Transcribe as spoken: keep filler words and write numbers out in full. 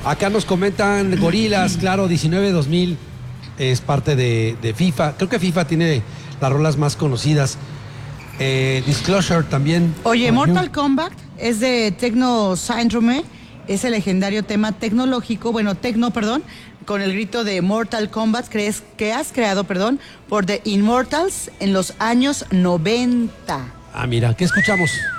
Acá nos comentan Gorilas, claro, diecinueve dos mil es parte de, de FIFA. Creo que FIFA tiene las rolas más conocidas. Eh, Disclosure también. Oye, Mortal Kombat es de Techno Syndrome, es el legendario tema tecnológico, bueno, tecno, perdón, con el grito de Mortal Kombat que, es, que has creado, perdón, por The Immortals en los años noventa. Ah, mira, ¿qué escuchamos?